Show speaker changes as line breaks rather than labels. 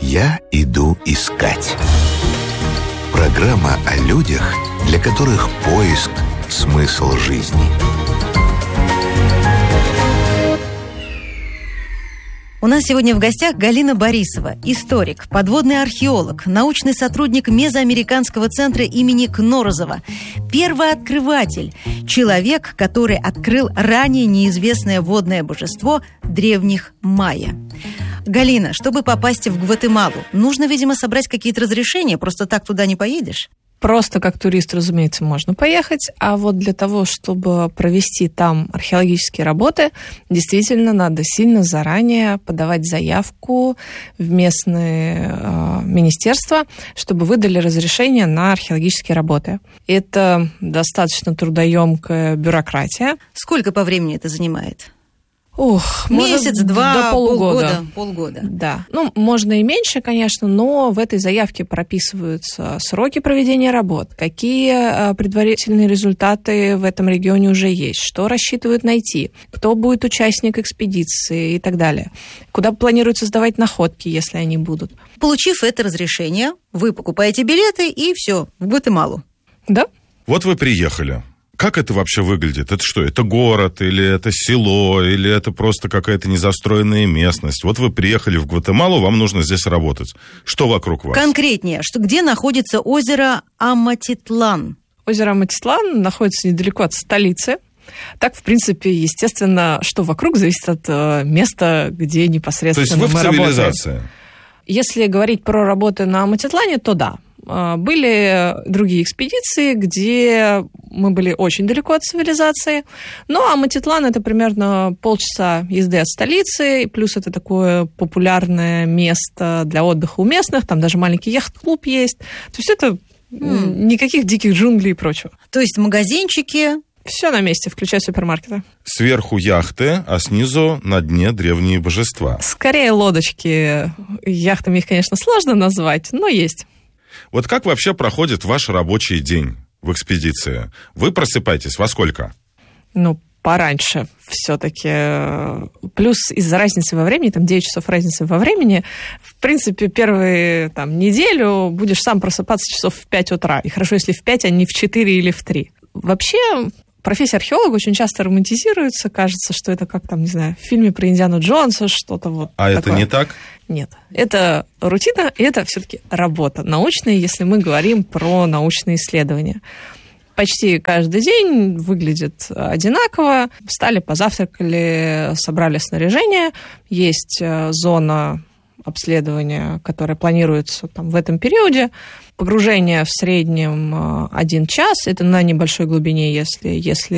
«Я иду искать». Программа о людях, для которых поиск – смысл жизни.
У нас сегодня в гостях Галина Борисова, историк, подводный археолог, научный сотрудник Мезоамериканского центра имени Кнорозова, первооткрыватель, человек, который открыл ранее неизвестное водное божество древних майя. Галина, чтобы попасть в Гватемалу, нужно, видимо, собрать какие-то разрешения, просто так туда не поедешь?
Просто как турист, разумеется, можно поехать, а вот для того, чтобы провести там археологические работы, действительно надо сильно заранее подавать заявку в местные министерства, чтобы выдали разрешение на археологические работы. Это достаточно трудоемкая бюрократия.
Сколько по времени это занимает?
Месяц,
два,
полгода.
Полгода.
Да. Можно и меньше, конечно, но в этой заявке прописываются сроки проведения работ, какие предварительные результаты в этом регионе уже есть, что рассчитывают найти, кто будет участник экспедиции и так далее, куда планируется сдавать находки, если они будут.
Получив это разрешение, вы покупаете билеты и все, в Гватемалу.
Да.
Вот вы приехали. Как это вообще выглядит? Это что? Это город, или это село, или это просто какая-то незастроенная местность? Вот вы приехали в Гватемалу, вам нужно здесь работать. Что вокруг вас?
Конкретнее, где находится озеро Аматитлан?
Озеро Аматитлан находится недалеко от столицы. Так, в принципе, естественно, что вокруг зависит от места, где непосредственно мы работаем.
То есть вы в цивилизации?
Если говорить про работы на Аматитлане, то да. Были другие экспедиции, где мы были очень далеко от цивилизации. Но Аматитлан – это примерно полчаса езды от столицы, плюс это такое популярное место для отдыха у местных, там даже маленький яхт-клуб есть. То есть это никаких диких джунглей и прочего.
То есть магазинчики…
Все на месте, включая супермаркеты.
Сверху яхты, а снизу на дне древние божества.
Скорее лодочки. Яхтами их, конечно, сложно назвать, но есть.
Вот как вообще проходит ваш рабочий день в экспедиции? Вы просыпаетесь во сколько?
Пораньше все-таки. Плюс из-за разницы во времени, 9 часов разницы во времени, в принципе, первую неделю будешь сам просыпаться часов в 5 утра. И хорошо, если в 5, а не в 4 или в 3. Вообще, профессия археолога очень часто романтизируется. Кажется, что это как в фильме про Индиану Джонса, что-то вот такое.
Это не так?
Нет. Это рутина, и это все-таки работа научная, если мы говорим про научные исследования. Почти каждый день выглядит одинаково. Встали, позавтракали, собрали снаряжение. Есть зона обследования, которая планируется в этом периоде. Погружение в среднем 1 час. Это на небольшой глубине, если